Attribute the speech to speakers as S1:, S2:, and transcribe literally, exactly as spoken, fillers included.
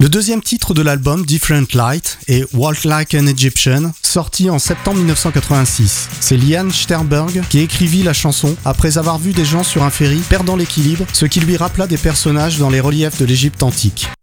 S1: Le deuxième titre de l'album, Different Light, est Walk Like an Egyptian, sorti en septembre dix-neuf cent quatre-vingt-six. C'est Lian Sternberg qui écrivit la chanson après avoir vu des gens sur un ferry perdant l'équilibre, ce qui lui rappela des personnages dans les reliefs de l'Égypte antique.